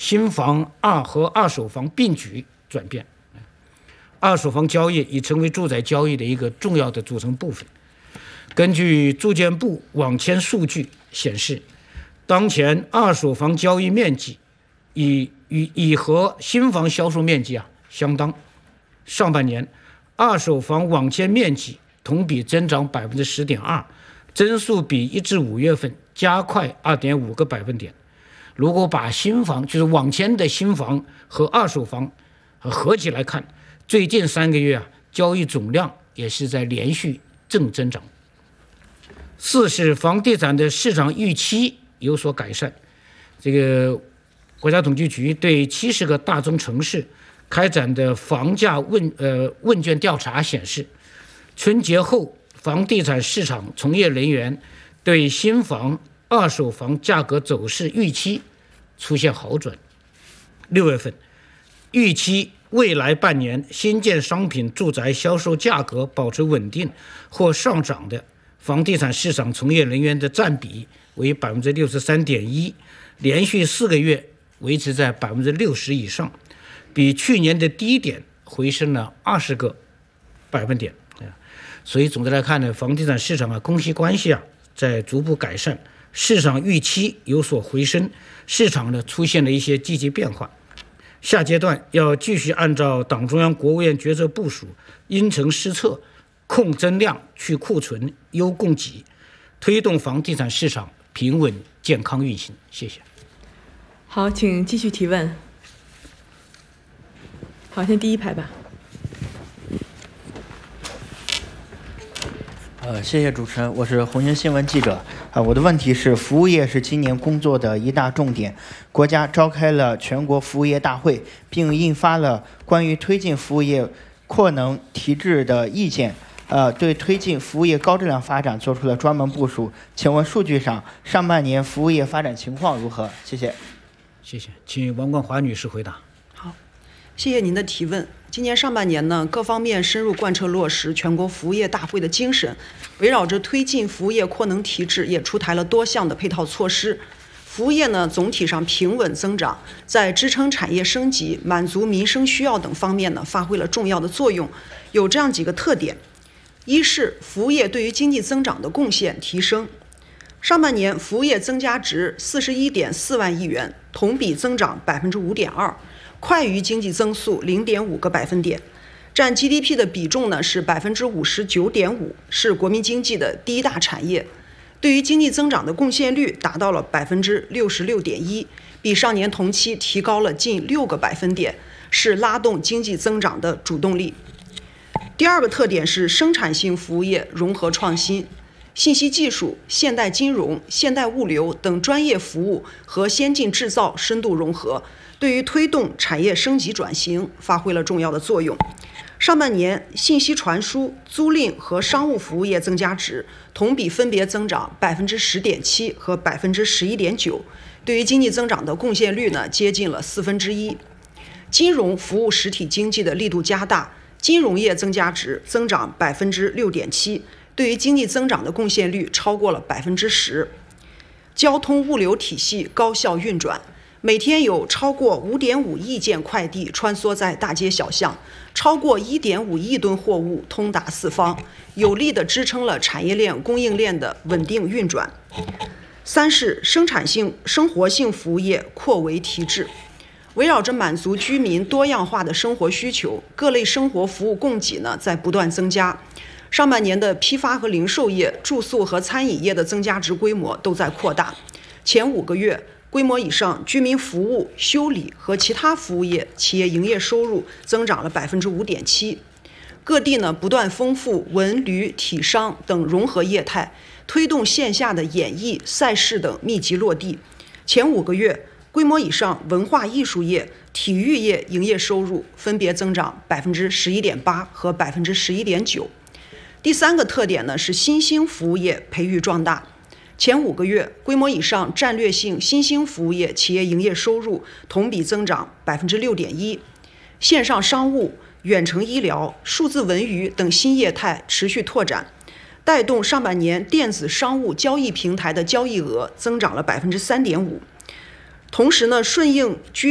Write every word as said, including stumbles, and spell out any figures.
新房二和二手房并举转变，二手房交易已成为住宅交易的一个重要的组成部分。根据住建部网签数据显示，当前二手房交易面积已与已和新房销售面积啊相当。上半年，二手房网签面积同比增长百分之十点二，增速比一至五月份加快二点五个百分点。如果把新房就是网签的新房和二手房合起来看，最近三个月啊，交易总量也是在连续正增长。四是房地产的市场预期有所改善。这个国家统计局对七十个大中城市开展的房价问呃问卷调查显示，春节后房地产市场从业人员对新房、二手房价格走势预期出现好转。六月份，预期未来半年新建商品住宅销售价格保持稳定或上涨的房地产市场从业人员的占比为百分之六十三点一，连续四个月维持在百分之六十以上，比去年的低点回升了二十个百分点。所以总的来看呢，房地产市场啊，供需关系啊在逐步改善，市场预期有所回升，市场呢出现了一些积极变化。下阶段要继续按照党中央、国务院决策部署，因城施策，控增量、去库存、优供给，推动房地产市场平稳健康运行。谢谢。 好，请继续提问。好，先第一排吧。 呃，谢谢主持人，我是红星新闻记者。啊、呃，我的问题是，服务业是今年工作的一大重点，国家召开了全国服务业大会，并印发了关于推进服务业扩能提质的意见。呃，对推进服务业高质量发展做出了专门部署。请问数据上，上半年服务业发展情况如何？谢谢。 谢谢，请王冠华女士回答。 好，谢谢您的提问。今年上半年呢，各方面深入贯彻落实全国服务业大会的精神，围绕着推进服务业扩能提质，也出台了多项的配套措施。服务业呢总体上平稳增长，在支撑产业升级、满足民生需要等方面呢发挥了重要的作用。有这样几个特点：一是服务业对于经济增长的贡献提升。上半年服务业增加值四十一点四万亿元，同比增长百分之五点二。快于经济增速零点五个百分点，占 G D P 的比重呢是百分之五十九点五，是国民经济的第一大产业。对于经济增长的贡献率达到了百分之六十六点一，比上年同期提高了近六个百分点，是拉动经济增长的主动力。第二个特点是生产性服务业融合创新，信息技术、现代金融、现代物流等专业服务和先进制造深度融合，对于推动产业升级转型发挥了重要的作用。上半年，信息传输、租赁和商务服务业增加值同比分别增长百分之十点七和百分之十一点九，对于经济增长的贡献率呢接近了四分之一。金融服务实体经济的力度加大，金融业增加值增长百分之六点七，对于经济增长的贡献率超过了百分之十。交通物流体系高效运转。每天有超过 五点五亿件快递穿梭在大街小巷，超过 一点五亿吨货物通达四方，有力地支撑了产业链供应链的稳定运转。三是生产性生活性服务业扩为提质，围绕着满足居民多样化的生活需求，各类生活服务供给呢在不断增加。上半年的批发和零售业、住宿和餐饮业的增加值规模都在扩大。前五个月，规模以上居民服务、修理和其他服务业企业营业收入增长了百分之五点七。各地呢不断丰富文旅体商等融合业态，推动线下的演艺、赛事等密集落地。前五个月，规模以上文化艺术业、体育业营业收入分别增长百分之十一点八和百分之十一点九。第三个特点呢是新兴服务业培育壮大。前五个月，规模以上战略性新兴服务业企业营业收入同比增长百分之六点一，线上商务、远程医疗、数字文娱等新业态持续拓展，带动上半年电子商务交易平台的交易额增长了百分之三点五。同时呢，顺应居